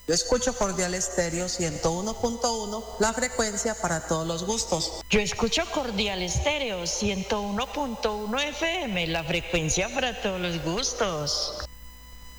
Yo escucho Cordial Estéreo 101.1, la frecuencia para todos los gustos. Yo escucho Cordial Estéreo 101.1 FM, la frecuencia para todos los gustos.